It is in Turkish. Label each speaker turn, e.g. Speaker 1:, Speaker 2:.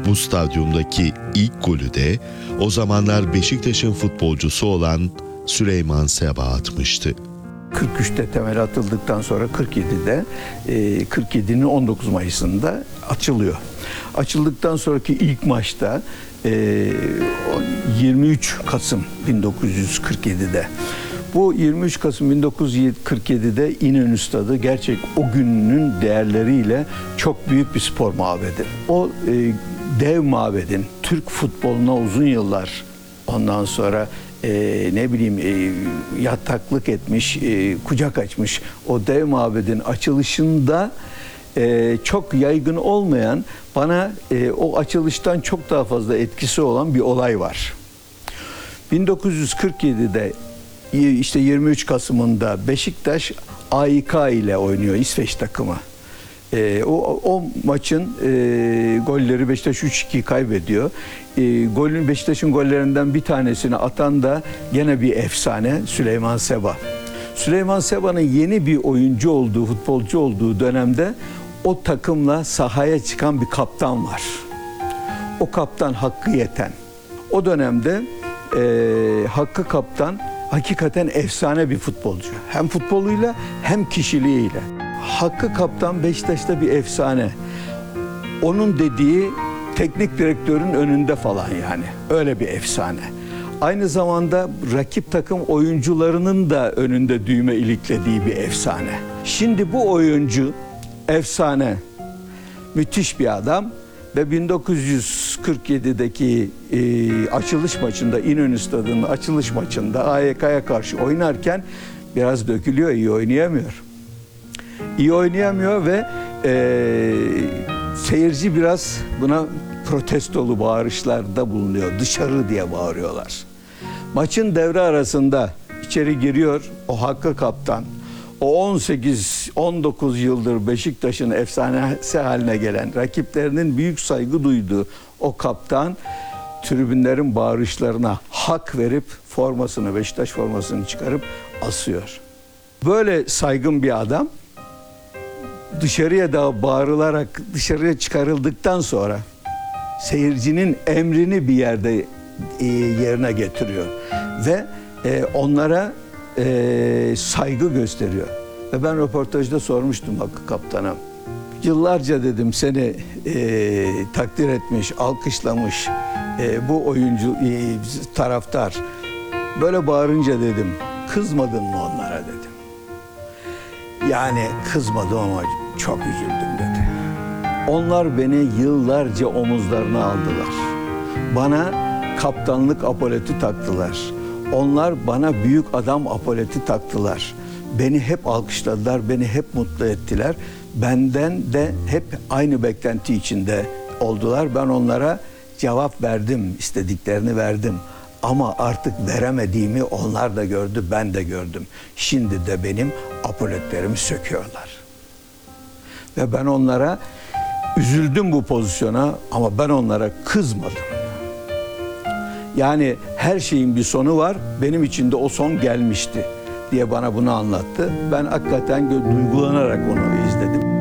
Speaker 1: Bu stadyumdaki ilk golü de o zamanlar Beşiktaş'ın futbolcusu olan Süleyman Seba atmıştı.
Speaker 2: 43'te temel atıldıktan sonra 47'de 47'nin 19 Mayıs'ında açılıyor. Açıldıktan sonraki ilk maçta 23 Kasım 1947'de. Bu 23 Kasım 1947'de İnönü Stadı gerçek o günün değerleriyle çok büyük bir spor mabedi. O dev mabedin Türk futboluna uzun yıllar ondan sonra yataklık etmiş, kucak açmış o dev mabedin açılışında çok yaygın olmayan, bana o açılıştan çok daha fazla etkisi olan bir olay var. 1947'de işte 23 Kasım'ında Beşiktaş AİK ile oynuyor, İsveç takımı. O maçın golleri Beşiktaş 3-2 kaybediyor. Beşiktaş'ın gollerinden bir tanesini atan da gene bir efsane Süleyman Seba. Süleyman Seba'nın yeni bir oyuncu olduğu, futbolcu olduğu dönemde o takımla sahaya çıkan bir kaptan var. O kaptan Hakkı Yeten. O dönemde Hakkı Kaptan hakikaten efsane bir futbolcu. Hem futboluyla hem kişiliğiyle. Hakkı Kaptan Beşiktaş'ta bir efsane. Onun dediği teknik direktörün önünde falan yani. Öyle bir efsane. Aynı zamanda rakip takım oyuncularının da önünde düğme iliklediği bir efsane. Şimdi bu oyuncu efsane, müthiş bir adam ve 1947'deki açılış maçında, İnönü Stadı'nın açılış maçında AYK'ya karşı oynarken biraz dökülüyor, iyi oynayamıyor. İyi oynayamıyor ve seyirci biraz buna protestolu bağırışlarda bulunuyor. Dışarı diye bağırıyorlar. Maçın devre arasında içeri giriyor o Hakkı Kaptan. O 18-19 yıldır Beşiktaş'ın efsanesi haline gelen, rakiplerinin büyük saygı duyduğu o kaptan tribünlerin bağırışlarına hak verip formasını, Beşiktaş formasını çıkarıp asıyor. Böyle saygın bir adam dışarıya da bağırılarak dışarıya çıkarıldıktan sonra seyircinin emrini bir yerde yerine getiriyor ve onlara saygı gösteriyor. Ve ben röportajda sormuştum Hakkı Kaptan'a. Yıllarca dedim seni takdir etmiş, alkışlamış bu oyuncu taraftar. Böyle bağırınca dedim, kızmadın mı onlara dedim. Yani kızmadım ama çok üzüldüm dedi. Onlar beni yıllarca omuzlarına aldılar. Bana kaptanlık apoleti taktılar. Onlar bana büyük adam apoleti taktılar. Beni hep alkışladılar, beni hep mutlu ettiler. Benden de hep aynı beklenti içinde oldular. Ben onlara cevap verdim, istediklerini verdim. Ama artık veremediğimi onlar da gördü, ben de gördüm. Şimdi de benim apoletlerimi söküyorlar. Ve ben onlara üzüldüm bu pozisyona ama ben onlara kızmadım. Yani her şeyin bir sonu var, benim için de o son gelmişti diye bana bunu anlattı. Ben hakikaten duygulanarak onu izledim.